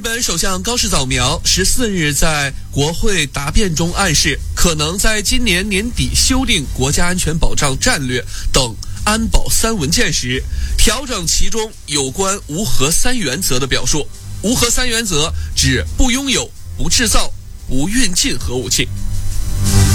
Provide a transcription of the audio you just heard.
本首相高市早苗14日在国会答辩中暗示，可能在今年年底修订国家安全保障战略等安保3文件时，调整其中有关无核3原则的表述。无核3原则指不拥有、不制造、不运进核武器。